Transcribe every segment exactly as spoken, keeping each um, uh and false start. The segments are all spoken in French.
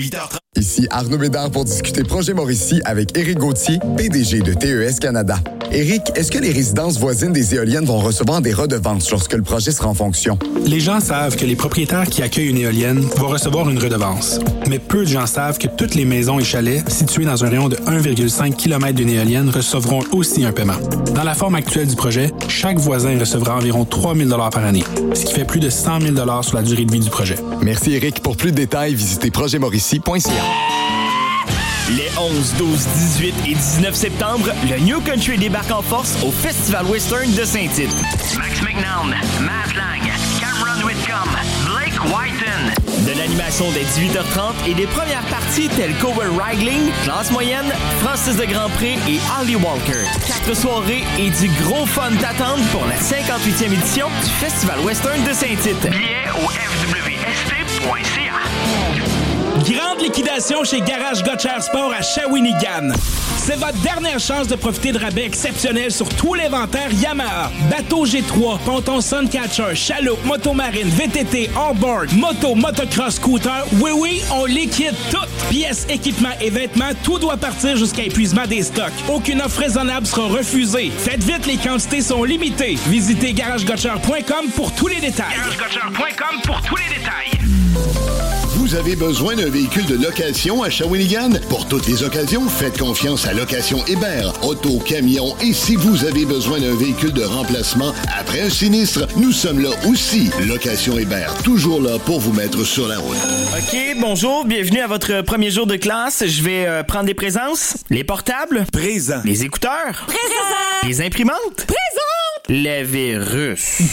huit heures trente. Ici Arnaud Bédard pour discuter Projet Mauricie avec Éric Gauthier, P D G de T E S Canada. Éric, est-ce que les résidences voisines des éoliennes vont recevoir des redevances lorsque le projet sera en fonction? Les gens savent que les propriétaires qui accueillent une éolienne vont recevoir une redevance. Mais peu de gens savent que toutes les maisons et chalets situés dans un rayon de un virgule cinq kilomètres d'une éolienne recevront aussi un paiement. Dans la forme actuelle du projet, chaque voisin recevra environ trois mille dollars par année, ce qui fait plus de cent mille dollars sur la durée de vie du projet. Merci Éric. Pour plus de détails, visitez projet mauricie point c a. Les onze, douze, dix-huit et dix-neuf septembre, le New Country débarque en force au Festival Western de Saint-Tite. Max McNown, Matt Lang, Cameron Whitcomb, Blake Whiten. De l'animation dès dix-huit heures trente et des premières parties telles Cover Wrangling, Classe moyenne, Francis de Grandpré et Holly Walker. Quatre soirées et du gros fun t'attendent pour la cinquante-huitième édition du Festival Western de Saint-Tite. Billets au f w s t point c a. Grande liquidation chez Garage Gotcher Sport à Shawinigan. C'est votre dernière chance de profiter de rabais exceptionnels sur tout l'inventaire Yamaha. Bateau G trois, ponton Suncatcher, chaloupe, motomarine, V T T, hors-board, moto, motocross, scooter. Oui, oui, on liquide tout. Pièces, équipements et vêtements, tout doit partir jusqu'à épuisement des stocks. Aucune offre raisonnable sera refusée. Faites vite, les quantités sont limitées. Visitez garage gotcher point com pour tous les détails. garage gotcher point com pour tous les détails. Vous avez besoin d'un véhicule de location à Shawinigan? Pour toutes les occasions, faites confiance à Location Hébert. Auto, camion et si vous avez besoin d'un véhicule de remplacement après un sinistre, nous sommes là aussi. Location Hébert, toujours là pour vous mettre sur la route. OK, bonjour, bienvenue à votre premier jour de classe. Je vais euh, prendre des présences. Les portables? Présent. Les écouteurs? Présent. Les imprimantes? Présent. Les virus.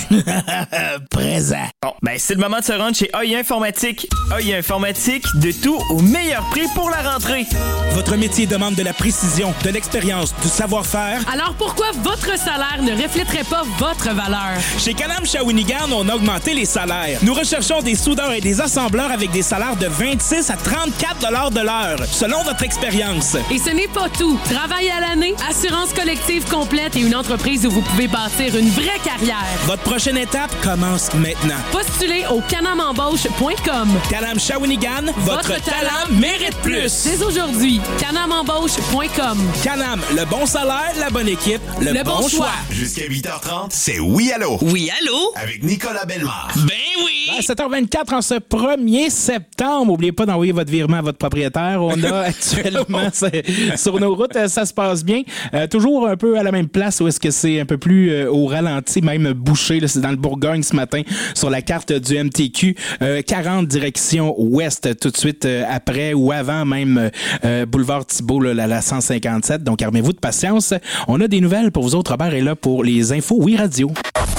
Présent. Bon, ben c'est le moment de se rendre chez O I Informatique. O I Informatique, de tout au meilleur prix pour la rentrée. Votre métier demande de la précision, de l'expérience, du savoir-faire. Alors pourquoi votre salaire ne reflèterait pas votre valeur? Chez Canam Shawinigan, on a augmenté les salaires. Nous recherchons des soudeurs et des assembleurs avec des salaires de vingt-six à trente-quatre dollars de l'heure, selon votre expérience. Et ce n'est pas tout. Travail à l'année, assurance collective complète et une entreprise où vous pouvez bâtir une vraie carrière. Votre prochaine étape commence maintenant. Postulez au canam embauche point com. Canam Shawinigan, votre, votre talent, talent mérite plus. Dès aujourd'hui, canam embauche point com. Canam, le bon salaire, la bonne équipe, le, le bon, bon choix. choix. Jusqu'à huit heures trente, c'est Oui Allô. Oui Allô. Avec Nicolas Bellemare. Ben oui. À sept heures vingt-quatre, en ce premier septembre, n'oubliez pas d'envoyer votre virement à votre propriétaire. On a actuellement, sur nos routes, ça se passe bien. Euh, toujours un peu à la même place où est-ce que c'est un peu plus euh, au ralenti, même bouché. Là, c'est dans le Bourgogne ce matin, sur la carte du M T Q. Euh, quarante direction ouest, tout de suite euh, après ou avant même euh, boulevard Thibault, là, la, la cent cinquante-sept. Donc, armez-vous de patience. On a des nouvelles pour vous autres. Robert est là pour les infos Oui Radio.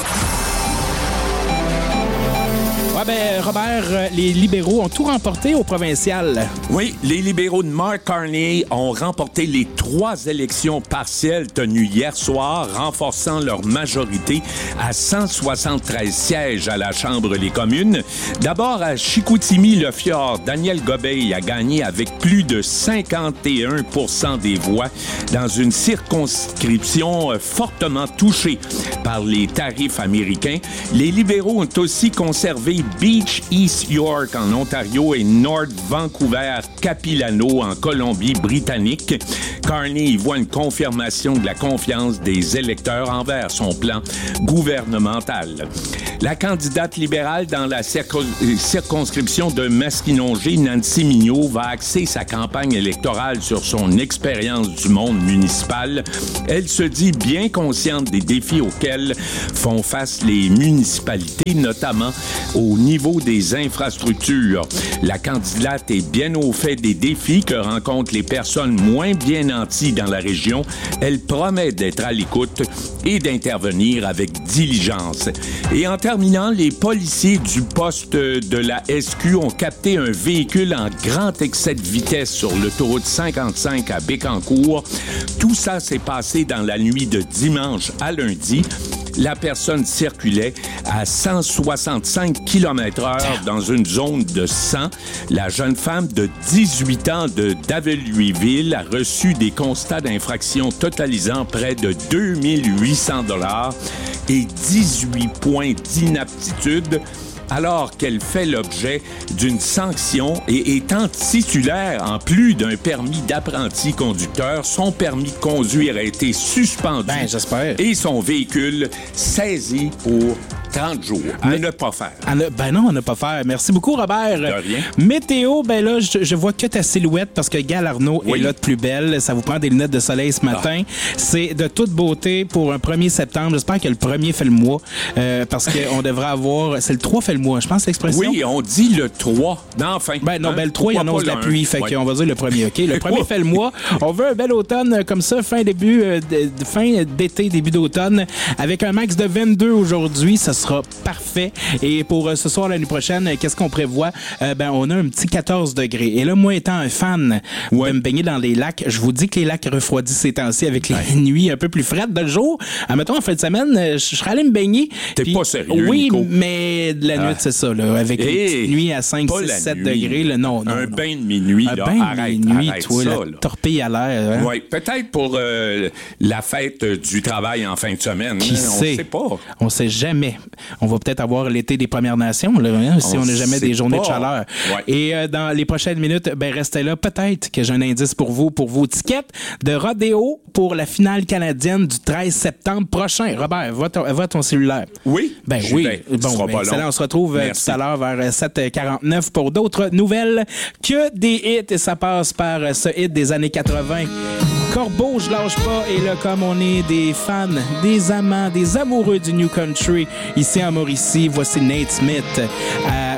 Ouais, ben, Robert, les libéraux ont tout remporté au provincial. Oui, les libéraux de Mark Carney ont remporté les trois élections partielles tenues hier soir, renforçant leur majorité à cent soixante-treize sièges à la Chambre des communes. D'abord, à Chicoutimi-le-Fjord, Daniel Gobeil a gagné avec plus de cinquante et un pour cent des voix dans une circonscription fortement touchée par les tarifs américains. Les libéraux ont aussi conservé Beach East York en Ontario et North Vancouver Capilano en Colombie-Britannique. Carney y voit une confirmation de la confiance des électeurs envers son plan gouvernemental. La candidate libérale dans la circon- circonscription de Masquinongé, Nancy Mignot, va axer sa campagne électorale sur son expérience du monde municipal. Elle se dit bien consciente des défis auxquels font face les municipalités, notamment au niveau des infrastructures. La candidate est bien au fait des défis que rencontrent les personnes moins bien nanties dans la région. Elle promet d'être à l'écoute et d'intervenir avec diligence. Et en terminant, les policiers du poste de la S Q ont capté un véhicule en grand excès de vitesse sur l'autoroute cinquante-cinq à Bécancour. Tout ça s'est passé dans la nuit de dimanche à lundi. La personne circulait à cent soixante-cinq kilomètres heure dans une zone de cent. La jeune femme de dix-huit ans de Daveluiville a reçu des constats d'infraction totalisant près de deux mille huit cents dollars et dix-huit points d'inaptitude. alors qu'elle fait l'objet d'une sanction et étant titulaire en plus d'un permis d'apprenti conducteur, son permis de conduire a été suspendu. Ben, j'espère. Et son véhicule saisi pour trente jours. À ne pas faire. À ne, ben non, à ne pas faire. Merci beaucoup, Robert. De rien. Météo, ben là, je, je vois que ta silhouette parce que Gal Arnaud oui. est là de plus belle. Ça vous prend des lunettes de soleil ce matin. Ah. C'est de toute beauté pour un premier septembre. J'espère que le premier fait le mois euh, parce qu'on devrait avoir... C'est le trois fait le mois, je pense, l'expression. Oui, on dit le trois. Non, enfin. Ben non, hein? ben le trois, il y en a de la pluie. Fait ouais. qu'on va dire le premier, OK? Le premier fait le mois. On veut un bel automne comme ça, fin début, euh, de, fin d'été, début d'automne, avec un max de vingt-deux aujourd'hui. Ça sera parfait. Et pour euh, ce soir, l'année prochaine, euh, qu'est-ce qu'on prévoit? Euh, ben, on a un petit quatorze degrés. Et là, moi, étant un fan ouais. de me baigner dans les lacs, je vous dis que les lacs refroidissent ces temps-ci avec les ouais. nuits un peu plus fraîches de jour. Admettons, en fin de semaine, je serais allé me baigner. T'es puis, pas sérieux, oui, Nico? mais de la nuit, ah. c'est ça, là. Avec hey, une nuit à cinq, six, sept degrés, là, non, non. Un non. bain de minuit, un là. bain Arrête, de minuit, arrête toi, ça, la là. torpille à l'air. Hein? Oui, peut-être pour euh, la fête du travail en fin de semaine. Qui hein? sait? On sait pas. On sait jamais. On va peut-être avoir l'été des Premières Nations, là, hein, si on n'a jamais des journées pas. de chaleur. Ouais. Et euh, dans les prochaines minutes, ben restez là. Peut-être que j'ai un indice pour vous, pour vos tickets de rodéo pour la finale canadienne du treize septembre prochain. Robert, va, ton, va ton cellulaire. Oui? Ben J'y oui. vais. Bon, ben, excellent. On se retrouve euh, tout à l'heure vers sept quarante-neuf pour d'autres nouvelles que des hits. Et ça passe par euh, ce hit des années quatre-vingts. Corbeau, je lâche pas. Et là, comme on est des fans, des amants, des amoureux du New Country, ici en Mauricie, voici Nate Smith. Euh,